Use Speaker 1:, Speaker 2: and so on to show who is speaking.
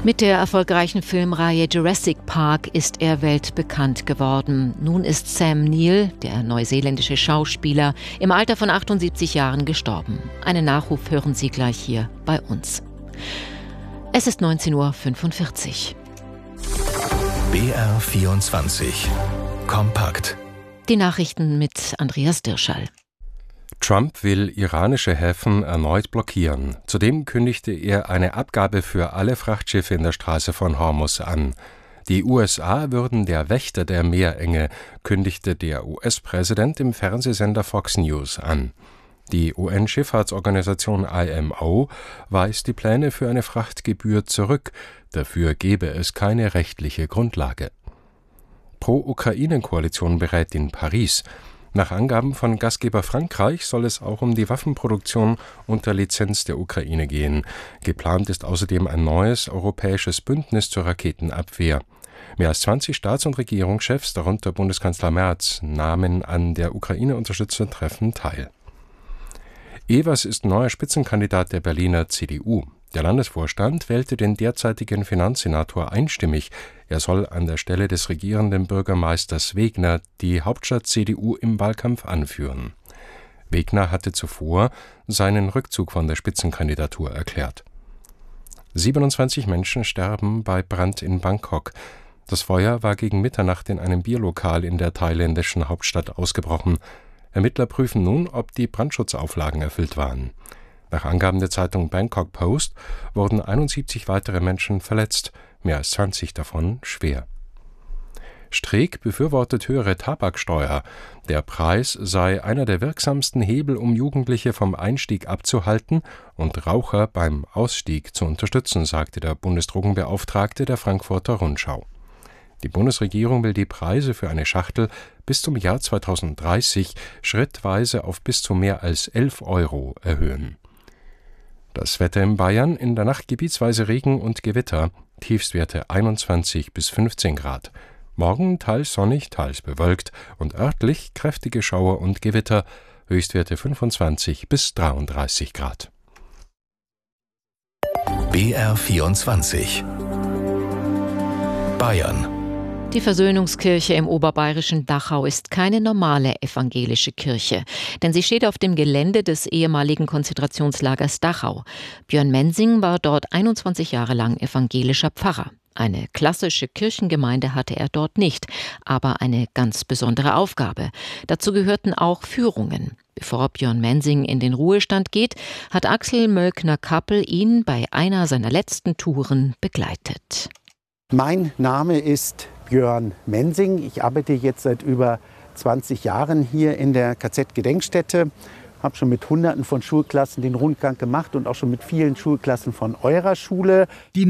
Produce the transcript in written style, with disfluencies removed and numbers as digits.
Speaker 1: Mit der erfolgreichen Filmreihe Jurassic Park ist er weltbekannt geworden. Nun ist Sam Neill, der neuseeländische Schauspieler, im Alter von 78 Jahren gestorben. Einen Nachruf hören Sie gleich hier bei uns. Es ist 19:45 Uhr.
Speaker 2: BR24 Kompakt.
Speaker 1: Die Nachrichten mit Andreas Dirschall.
Speaker 3: Trump will iranische Häfen erneut blockieren. Zudem kündigte er eine Abgabe für alle Frachtschiffe in der Straße von Hormuz an. Die USA würden der Wächter der Meerenge, kündigte der US-Präsident im Fernsehsender Fox News an. Die UN-Schifffahrtsorganisation IMO weist die Pläne für eine Frachtgebühr zurück. Dafür gebe es keine rechtliche Grundlage. Pro-Ukraine-Koalition berät in Paris. Nach Angaben von Gastgeber Frankreich soll es auch um die Waffenproduktion unter Lizenz der Ukraine gehen. Geplant ist außerdem ein neues europäisches Bündnis zur Raketenabwehr. Mehr als 20 Staats- und Regierungschefs, darunter Bundeskanzler Merz, nahmen an der Ukraine-Unterstützertreffen teil. Evers ist neuer Spitzenkandidat der Berliner CDU. Der Landesvorstand wählte den derzeitigen Finanzsenator einstimmig. Er soll an der Stelle des regierenden Bürgermeisters Wegner die Hauptstadt-CDU im Wahlkampf anführen. Wegner hatte zuvor seinen Rückzug von der Spitzenkandidatur erklärt. 27 Menschen sterben bei Brand in Bangkok. Das Feuer war gegen Mitternacht in einem Bierlokal in der thailändischen Hauptstadt ausgebrochen. Ermittler prüfen nun, ob die Brandschutzauflagen erfüllt waren. Nach Angaben der Zeitung Bangkok Post wurden 71 weitere Menschen verletzt, mehr als 20 davon schwer. Streeck befürwortet höhere Tabaksteuer. Der Preis sei einer der wirksamsten Hebel, um Jugendliche vom Einstieg abzuhalten und Raucher beim Ausstieg zu unterstützen, sagte der Bundesdrogenbeauftragte der Frankfurter Rundschau. Die Bundesregierung will die Preise für eine Schachtel bis zum Jahr 2030 schrittweise auf bis zu mehr als 11 € erhöhen. Das Wetter in Bayern: in der Nacht gebietsweise Regen und Gewitter, Tiefstwerte 21 bis 15 Grad. Morgen teils sonnig, teils bewölkt und örtlich kräftige Schauer und Gewitter, Höchstwerte 25 bis 33 Grad.
Speaker 2: BR24 Bayern.
Speaker 1: Die Versöhnungskirche im oberbayerischen Dachau ist keine normale evangelische Kirche, denn sie steht auf dem Gelände des ehemaligen Konzentrationslagers Dachau. Björn Mensing war dort 21 Jahre lang evangelischer Pfarrer. Eine klassische Kirchengemeinde hatte er dort nicht, aber eine ganz besondere Aufgabe. Dazu gehörten auch Führungen. Bevor Björn Mensing in den Ruhestand geht, hat Axel Mölkner-Kappel ihn bei einer seiner letzten Touren begleitet.
Speaker 4: Mein Name ist Björn Mensing. Ich arbeite jetzt seit über 20 Jahren hier in der KZ-Gedenkstätte. Habe schon mit Hunderten von Schulklassen den Rundgang gemacht und auch schon mit vielen Schulklassen von eurer Schule.